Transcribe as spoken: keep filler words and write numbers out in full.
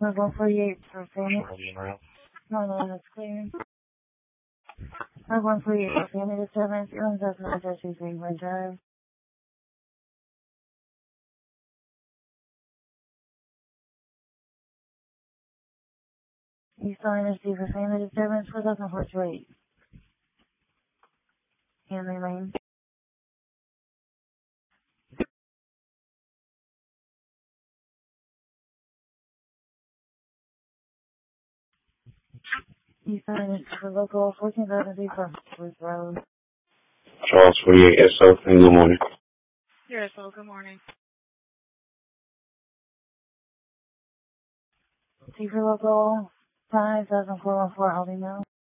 We're one forty-eight for family. No, no, that's clear. We're one forty-eight for family disturbance. Your assessment address is Greenwood Drive. You still in receive for family disturbance for thousand four twenty-eight. Henry Lane. You still in receive for local fourteen thousand three for Bruce Road. Charles forty-eight S O, and good morning. Yes, hello, good morning. See for local five thousand four one four Aldino.